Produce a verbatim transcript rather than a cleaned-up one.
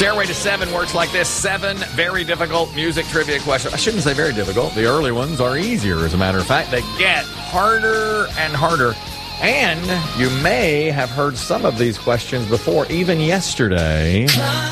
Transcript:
Stairway to Seven works like this. Seven very difficult music trivia questions. I shouldn't say very difficult. The early ones are easier, as a matter of fact. They get harder and harder. And you may have heard some of these questions before, even yesterday.